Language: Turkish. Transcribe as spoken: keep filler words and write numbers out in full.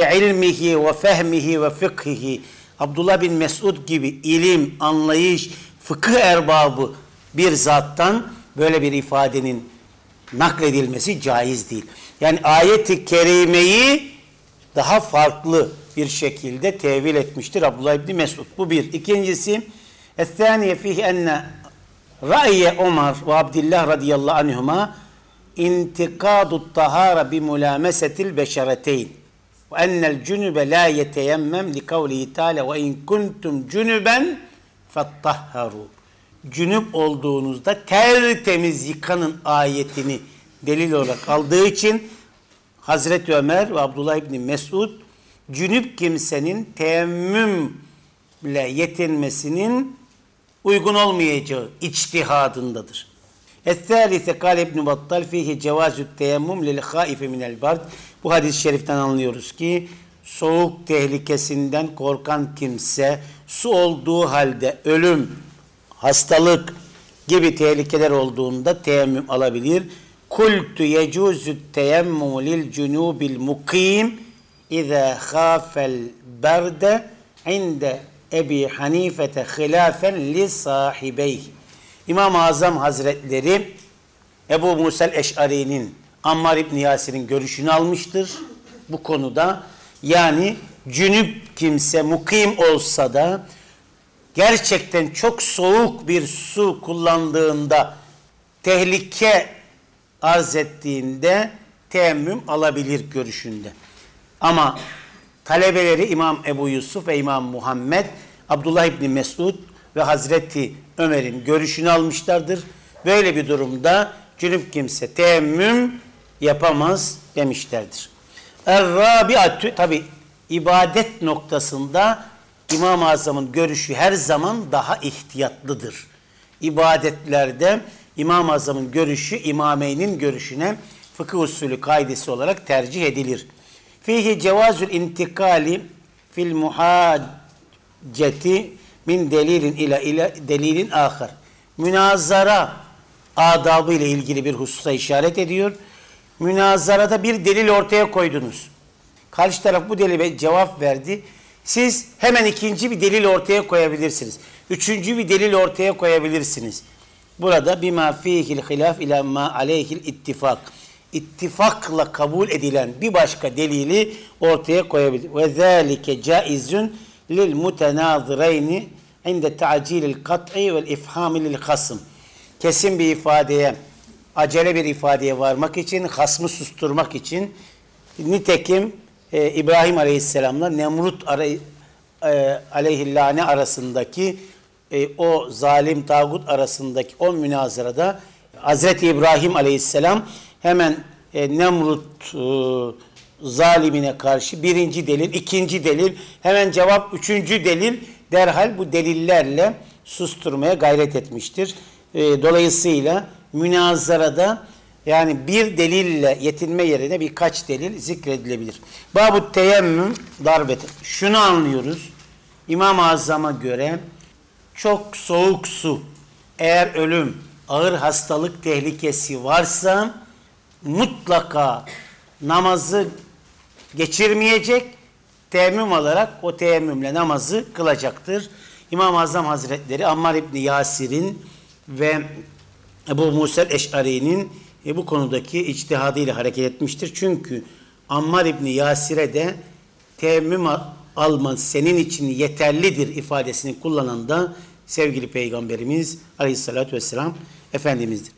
ve ilmihi ve fehmihi ve fıkhihi. Abdullah bin Mesud gibi ilim, anlayış, fıkıh erbabı bir zattan böyle bir ifadenin nakledilmesi caiz değil. Yani ayet-i kerimeyi daha farklı bir şekilde tevil etmiştir Abdullah ibn Mesud. Bu bir. İkincisi, اَثَّانِيَ فِيهِ اَنَّ رَأْيَ Ömer ve Abdullah radıyallahu anhuma intikadu tahara bi mulamesetil beşereteyn ve ennel cünübe la yeteyemmem li kavlihi teala ve in kuntum cünüben fettahharu. Cünüp olduğunuzda tertemiz yıkanın ayetini delil olarak aldığı için Hazreti Ömer ve Abdullah İbni Mesud cünüp kimsenin teyemmümle yetinmesinin uygun olmayacağı içtihadındadır. Es-sâlise kâle İbn-i Battal fîhi cevâzü't teyemmüm lil hâife minel bard. Bu hadis-i şeriften anlıyoruz ki soğuk tehlikesinden korkan kimse su olduğu halde ölüm, hastalık gibi tehlikeler olduğunda teyemmüm alabilir. Kultu yecuzut teyemmüm lil cunubil mukim iza khafel berde inde Ebi Hanifete hilafen li sahibeyh. İmam-ı Azam Hazretleri Ebu Musa'l Eş'ari'nin Ammar İbni Yasir'in görüşünü almıştır bu konuda. Yani cünüp kimse mukim olsa da gerçekten çok soğuk bir su kullandığında tehlike arz ettiğinde teyemmüm alabilir görüşünde. Ama talebeleri İmam Ebu Yusuf ve İmam Muhammed, Abdullah İbni Mesud ve Hazreti Ömer'in görüşünü almışlardır. Böyle bir durumda cünüp kimse teyemmüm yapamaz demişlerdir. Er-Rabi'atü, tabi ibadet noktasında İmam-ı Azam'ın görüşü her zaman daha ihtiyatlıdır. İbadetlerde İmam-ı Azam'ın görüşü İmameynin görüşüne fıkıh usulü kaidesi olarak tercih edilir. Fihi cevazül intikali fil muhacceti min delilin ila ila delilin ahar. Münazara adabı ile ilgili bir hususa işaret ediyor. Münazarada bir delil ortaya koydunuz. Karşı taraf bu delile cevap verdi. Siz hemen ikinci bir delil ortaya koyabilirsiniz. Üçüncü bir delil ortaya koyabilirsiniz. Burada bima fihil hilaf ila ma aleyhil ittifak. İttifakla kabul edilen bir başka delili ortaya koyabilir. Ve zâlike caizun lil mutenâzireyni inde ta'cilil kat'i vel ifhami lil hasm. Kesin bir ifadeye, acele bir ifadeye varmak için, hasmı susturmak için, nitekim e, İbrahim Aleyhisselam'la Nemrut e, aleyhillâne arasındaki e, o zalim tağut arasındaki o münazarada Hazreti İbrahim Aleyhisselam hemen e, Nemrut e, zalimine karşı birinci delil, ikinci delil, hemen cevap üçüncü delil, derhal bu delillerle susturmaya gayret etmiştir. E, dolayısıyla münazarada yani bir delille yetinme yerine birkaç delil zikredilebilir. Bab-ı teyemmüm darbet. Şunu anlıyoruz. İmam-ı Azam'a göre çok soğuk su, eğer ölüm, ağır hastalık tehlikesi varsa mutlaka namazı geçirmeyecek, teyemmüm alarak o teyemmümle namazı kılacaktır. İmam-ı Azam Hazretleri Ammar İbni Yasir'in ve Ebu Musa'l Eş'ari'nin e, bu konudaki içtihadıyla hareket etmiştir. Çünkü Ammar İbni Yasir'e de teyemmüm alma senin için yeterlidir ifadesini kullanan da sevgili Peygamberimiz Aleyhisselatü Vesselam Efendimiz'dir.